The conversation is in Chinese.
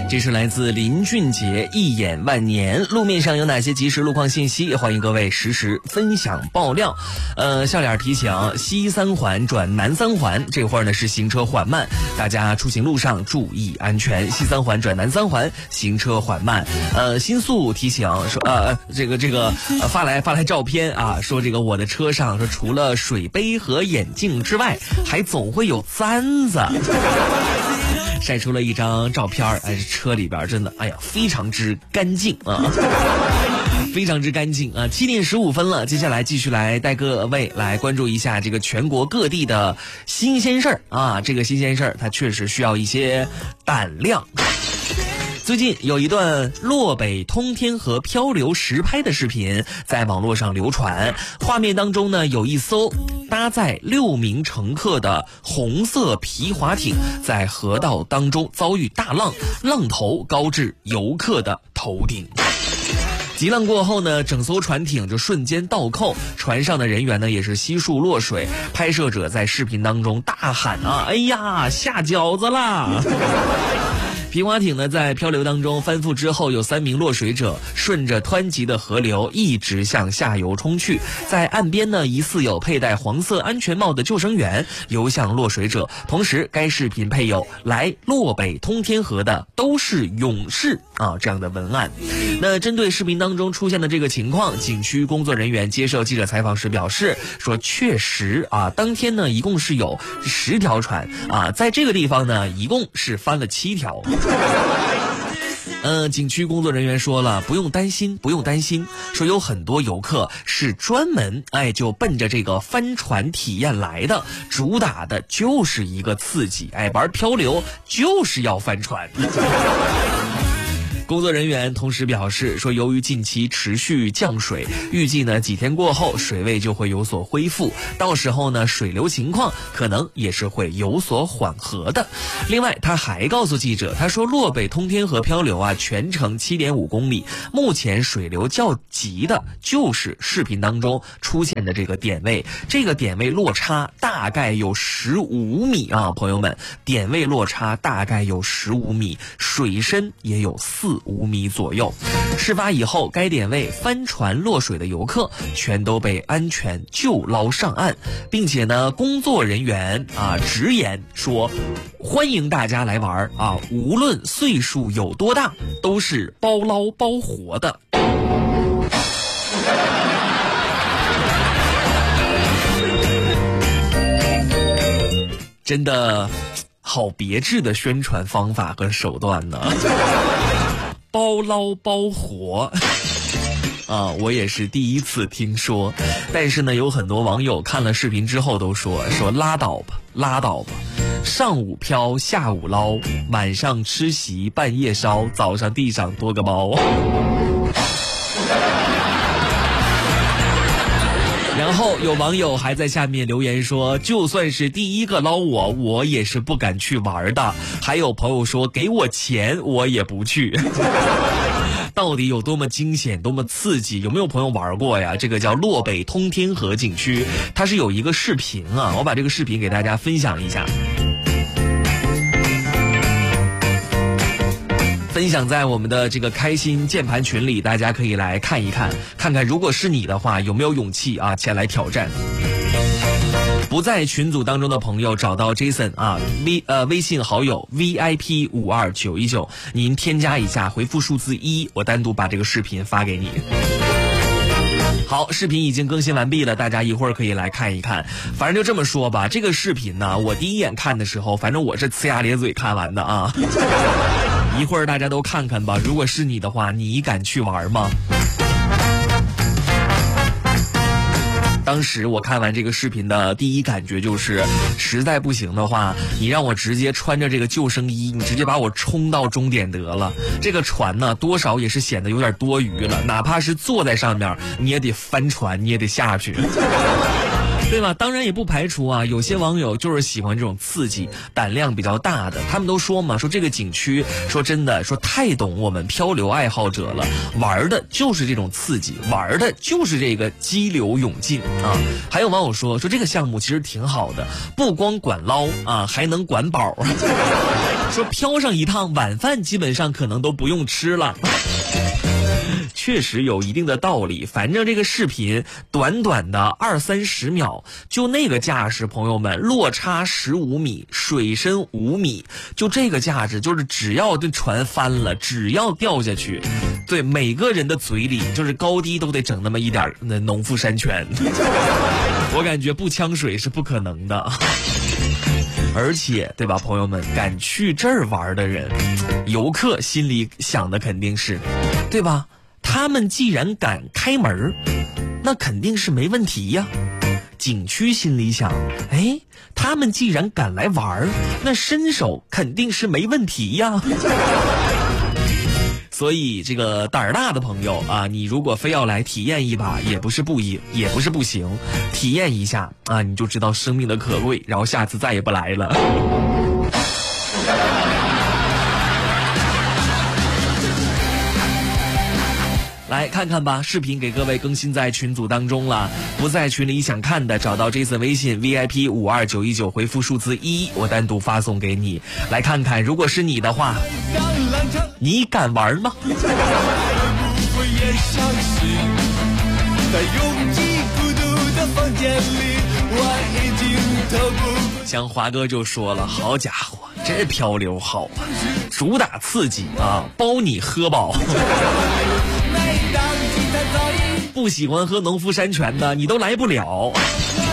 这是来自林俊杰一眼万年。路面上有哪些即时路况信息？欢迎各位实时分享爆料。笑脸提醒，西三环转南三环这会儿呢是行车缓慢，大家出行路上注意安全。西三环转南三环行车缓慢。新速提醒说，发来照片啊，说这个我的车上说除了水杯和眼镜之外，还总会有簪子。晒出了一张照片，车里边真的，非常之干净啊，非常之干净啊。7点15分了，接下来继续来带各位来关注一下这个全国各地的新鲜事儿啊。这个新鲜事儿它确实需要一些胆量。最近有一段洛北通天河漂流实拍的视频在网络上流传，画面当中呢有一艘搭载6名乘客的红色皮划艇在河道当中遭遇大浪，浪头高至游客的头顶。急浪过后呢，整艘船艇就瞬间倒扣，船上的人员呢也是悉数落水。拍摄者在视频当中大喊啊，哎呀，下饺子啦！皮划艇呢在漂流当中翻覆之后，有3名落水者顺着湍急的河流一直向下游冲去，在岸边呢疑似有佩戴黄色安全帽的救生员游向落水者，同时该视频配有来洛北通天河的都是勇士啊这样的文案。那针对视频当中出现的这个情况，景区工作人员接受记者采访时表示说，确实啊，当天呢一共是有10条船啊，在这个地方呢一共是翻了7条。景区工作人员说了，不用担心，说有很多游客是专门就奔着这个帆船体验来的，主打的就是一个刺激，玩漂流就是要帆船。工作人员同时表示说，由于近期持续降水，预计呢几天过后水位就会有所恢复，到时候呢水流情况可能也是会有所缓和的。另外他还告诉记者，他说洛北通天河漂流啊，全程7.5公里，目前水流较急的就是视频当中出现的这个点位，这个点位落差大概有15米啊，朋友们，点位落差大概有15米，水深也有4-5米左右。事发以后，该点位帆船落水的游客全都被安全救捞上岸，并且呢，工作人员直言说，欢迎大家来玩啊，无论岁数有多大，都是包捞包活的。真的好别致的宣传方法和手段呢。包捞包活啊，我也是第一次听说，但是呢，有很多网友看了视频之后都说拉倒吧，上午漂下午捞，晚上吃席半夜烧，早上地上多个包。然后有网友还在下面留言说，就算是第一个捞我也是不敢去玩的。还有朋友说，给我钱我也不去。到底有多么惊险，多么刺激？有没有朋友玩过呀？这个叫洛北通天河景区，它是有一个视频啊，我把这个视频给大家分享一下。分享在我们的这个开心键盘群里，大家可以来看一看，看看如果是你的话，有没有勇气啊前来挑战。不在群组当中的朋友找到 Jason 啊，微信好友 VIP52919，您添加一下，回复数字1，我单独把这个视频发给你。好，视频已经更新完毕了，大家一会儿可以来看一看。反正就这么说吧，这个视频呢，我第一眼看的时候，反正我是呲牙咧嘴看完的啊。一会儿大家都看看吧，如果是你的话，你敢去玩吗？当时我看完这个视频的第一感觉就是，实在不行的话，你让我直接穿着这个救生衣，你直接把我冲到终点得了。这个船呢，多少也是显得有点多余了，哪怕是坐在上面，你也得翻船，你也得下去。 对吧？当然也不排除啊，有些网友就是喜欢这种刺激、胆量比较大的。他们都说嘛，说这个景区，说真的，说太懂我们漂流爱好者了，玩的就是这种刺激，玩的就是这个激流勇进啊。还有网友说这个项目其实挺好的，不光管捞啊，还能管饱。说漂上一趟，晚饭基本上可能都不用吃了。确实有一定的道理，反正这个视频短短的20-30秒，就那个架势，朋友们，落差15米，水深5米，就这个价值，就是只要这船翻了，只要掉下去，对每个人的嘴里就是高低都得整那么一点那农夫山泉。我感觉不呛水是不可能的。而且对吧，朋友们，敢去这儿玩的人，游客心里想的肯定是，对吧？他们既然敢开门，那肯定是没问题呀。景区心里想，哎，他们既然敢来玩，那身手肯定是没问题呀。所以这个胆儿大的朋友啊，你如果非要来体验一把，也不是不行，体验一下啊，你就知道生命的可贵，然后下次再也不来了。来看看吧，视频给各位更新在群组当中了，不在群里想看的，找到这次微信 VIP 52919，回复数字1，我单独发送给你，来看看，如果是你的话，你敢玩吗？像华哥就说了，好家伙，这漂流好啊，主打刺激啊，包你喝饱。不喜欢喝农夫山泉的，你都来不了。